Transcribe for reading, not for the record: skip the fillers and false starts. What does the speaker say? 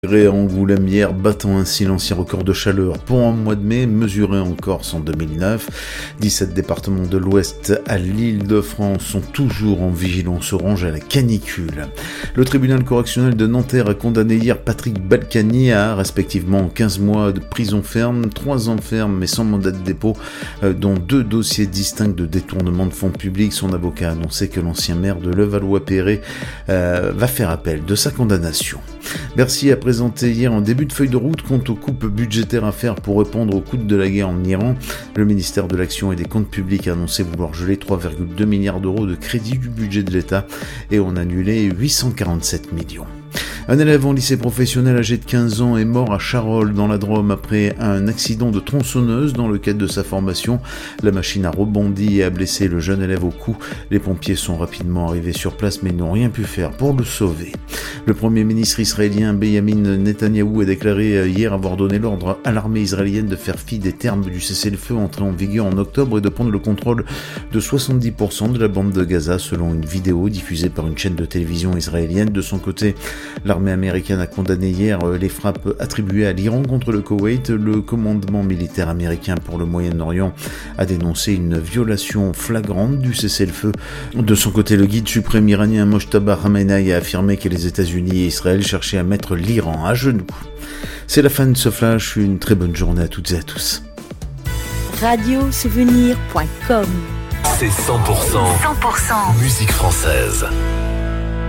Angoulême hier, battant ainsi l'ancien record de chaleur pour un mois de mai, mesuré en Corse en 2009. 17 départements de l'Ouest à l'Île-de-France sont toujours en vigilance orange à la canicule. Le tribunal correctionnel de Nanterre a condamné hier Patrick Balkany à respectivement 15 mois de prison ferme, 3 ans ferme mais sans mandat de dépôt, dont 2 dossiers distincts de détournement de fonds publics. Son avocat a annoncé que l'ancien maire de Levallois-Perret va faire appel de sa condamnation. Bercy a présenté hier un début de feuille de route quant aux coupes budgétaires à faire pour répondre au coût de la guerre en Iran. Le ministère de l'Action et des Comptes Publics a annoncé vouloir geler 3,2 milliards d'euros de crédit du budget de l'État et en annuler 847 millions. Un élève en lycée professionnel âgé de 15 ans est mort à Charolles dans la Drôme après un accident de tronçonneuse dans le cadre de sa formation. La machine a rebondi et a blessé le jeune élève au cou. Les pompiers sont rapidement arrivés sur place mais n'ont rien pu faire pour le sauver. Le premier ministre israélien Benjamin Netanyahou a déclaré hier avoir donné l'ordre à l'armée israélienne de faire fi des termes du cessez-le-feu entré en vigueur en octobre et de prendre le contrôle de 70% de la bande de Gaza selon une vidéo diffusée par une chaîne de télévision israélienne. De son côté, l'armée américaine a condamné hier les frappes attribuées à l'Iran contre le Koweït. Le commandement militaire américain pour le Moyen-Orient a dénoncé une violation flagrante du cessez-le-feu. De son côté, le guide suprême iranien Mojtaba Khamenei a affirmé que les États-Unis et Israël cherchaient à mettre l'Iran à genoux. C'est la fin de ce flash, une très bonne journée à toutes et à tous. Radiosouvenir.com. C'est 100% musique française.